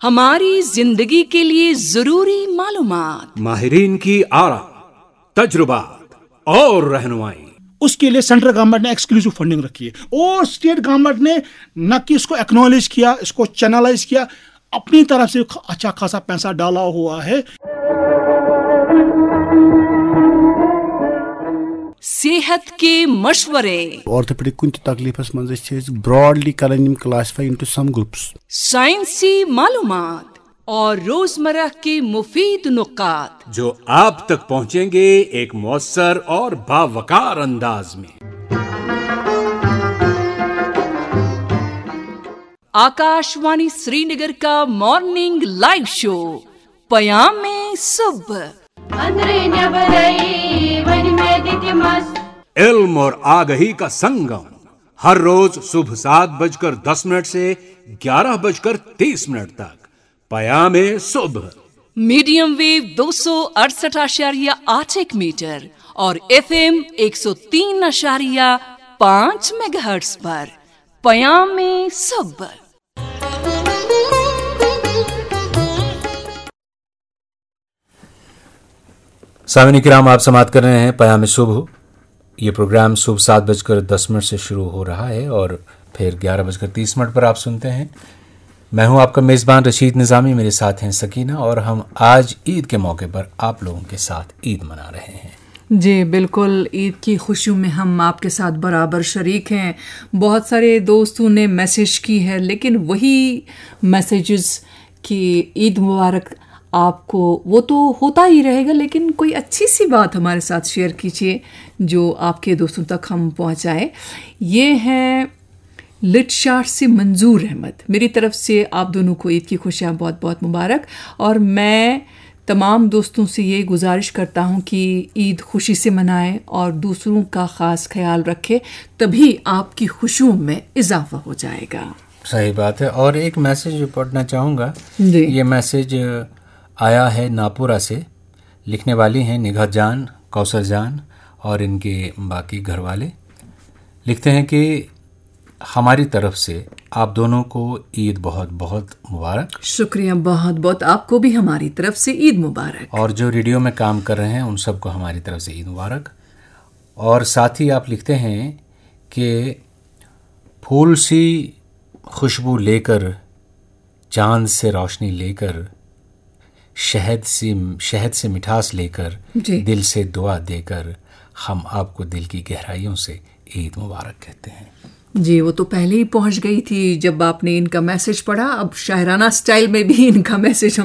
हमारी जिंदगी के लिए जरूरी मालूमात, माहिरीन की आरा, तजुर्बात और रहनुमाई। उसके लिए सेंट्रल गवर्नमेंट ने एक्सक्लूसिव फंडिंग रखी है और स्टेट गवर्नमेंट ने न कि इसको एक्नॉलेज किया, इसको चैनलाइज किया, अपनी तरफ से अच्छा खासा पैसा डाला हुआ है। सेहत के मशवरे, ऑर्थोपेडिक कुछ तकलीफस मंज ब्रॉडली करन क्लासिफाई इनटू सम ग्रुप्स, साइंसी मालूमात और रोजमर्रा के मुफीद नुकात जो आप तक पहुंचेंगे एक मौसर और बावकार अंदाज में। आकाशवाणी श्रीनगर का मॉर्निंग लाइव शो पयामे सुबह। इल्म और आगही का संगम हर रोज सुबह 7:10 से 11:30 तक पयामे सुबह। मीडियम वेव 268.8 मीटर और FM 103.5 मेगाहर्ट्ज पर पयामे सुबह। सामिन किराम, आप समाअत कर रहे हैं पयामे सुबह। ये प्रोग्राम सुबह 7:10 से शुरू हो रहा है और फिर 11:30 पर आप सुनते हैं। मैं हूं आपका मेज़बान रशीद निज़ामी, मेरे साथ हैं सकीना, और हम आज ईद के मौके पर आप लोगों के साथ ईद मना रहे हैं। जी बिल्कुल, ईद की खुशियों में हम आपके साथ बराबर शरीक हैं। बहुत सारे दोस्तों ने मैसेज की है, लेकिन वही मैसेजेस कि ईद मुबारक आपको, वो तो होता ही रहेगा, लेकिन कोई अच्छी सी बात हमारे साथ शेयर कीजिए जो आपके दोस्तों तक हम पहुंचाए। ये हैं लिटशार से मंजूर अहमद, मेरी तरफ से आप दोनों को ईद की खुशियाँ बहुत बहुत मुबारक। और मैं तमाम दोस्तों से ये गुजारिश करता हूँ कि ईद खुशी से मनाएं और दूसरों का ख़ास ख्याल रखें, तभी आपकी खुशियों में इजाफा हो जाएगा। सही बात है। और एक मैसेज पढ़ना चाहूँगा। ये मैसेज आया है नापुरा से। लिखने वाली हैं निगाह जान, कौसर जान और इनके बाकी घर वाले। लिखते हैं कि हमारी तरफ से आप दोनों को ईद बहुत बहुत मुबारक। शुक्रिया, बहुत बहुत आपको भी हमारी तरफ से ईद मुबारक। और जो रेडियो में काम कर रहे हैं उन सबको हमारी तरफ से ईद मुबारक। और साथ ही आप लिखते हैं कि फूल सी खुशबू लेकर, चांद से रोशनी लेकर, शहद से मिठास लेकर, दिल से दुआ देकर, हम आपको दिल की गहराइयों से ईद मुबारक कहते हैं। जी, वो तो पहले ही पहुंच गई थी जब आपने इनका मैसेज पढ़ा। अब शायराना स्टाइल में भी इनका मैसेज